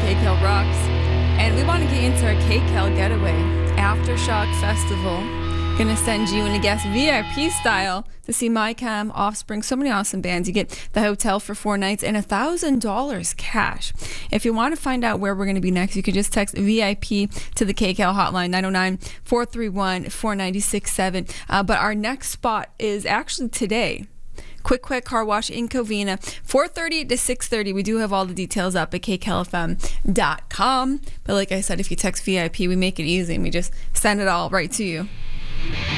KCAL Rocks, and we want to get into our KCAL Getaway Aftershock Festival. Gonna send you and a guest VIP style to see MyCam, Offspring, so many awesome bands. You get the hotel for 4 nights and $1,000 cash. If you want to find out where we're going to be next, you can just text VIP to the KCAL hotline, 909-431-4967. But our next spot is actually today. Quick Car Wash in Covina, 4:30 to 6:30. We do have all the details up at kcalfm.com. But like I said, if you text VIP, we make it easy and we just send it all right to you.